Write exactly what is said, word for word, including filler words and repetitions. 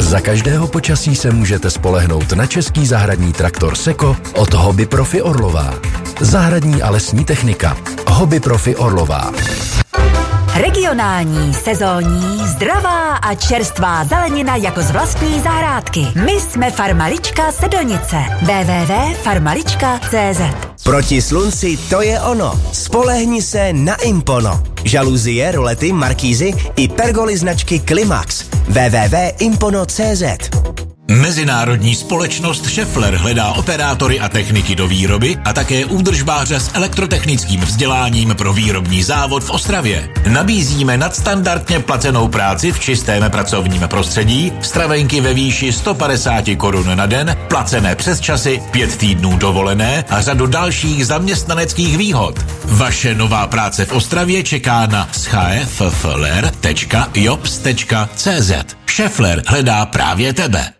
Za každého počasí se můžete spolehnout na český zahradní traktor Seko od Hobby Profi Orlová. Zahradní a lesní technika. Hobby Profi Orlová. Regionální, sezónní, zdravá a čerstvá zelenina jako z vlastní zahrádky. My jsme Farmalička Sedlnice. w w w tečka farmalička tečka cé zet. Proti slunci to je ono. Spolehni se na Impono. Žaluzie, rolety, markízy i pergoly značky Klimax. w w w tečka impono tečka cé zet. Mezinárodní společnost Schaeffler hledá operátory a techniky do výroby a také údržbáře s elektrotechnickým vzděláním pro výrobní závod v Ostravě. Nabízíme nadstandardně placenou práci v čistém pracovním prostředí, stravenky ve výši sto padesát korun na den, placené přesčasy, pět týdnů dovolené a řadu dalších zaměstnaneckých výhod. Vaše nová práce v Ostravě čeká na schaeffler tečka jobs tečka cé zet. Schaeffler hledá právě tebe.